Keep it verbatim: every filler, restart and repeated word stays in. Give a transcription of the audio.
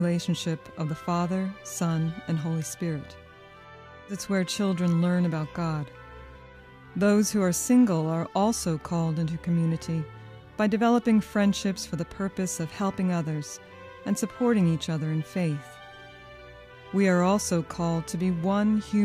relationship of the Father, Son, and Holy Spirit. It's where children learn about God. Those who are single are also called into community by developing friendships for the purpose of helping others and supporting each other in faith. We are also called to be one human